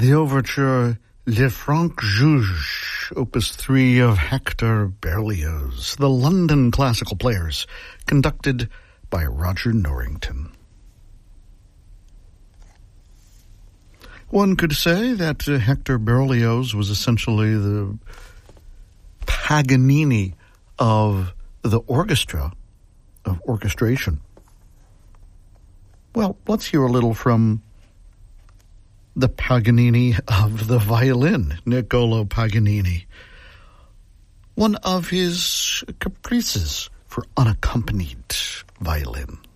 The overture Le Franc Juge, Opus 3 of Hector Berlioz, the London Classical Players, conducted by Roger Norrington. One could say that Hector Berlioz was essentially the Paganini of the orchestra, of orchestration. Well, let's hear a little from the Paganini of the violin, Niccolo Paganini. One of his caprices for unaccompanied violin.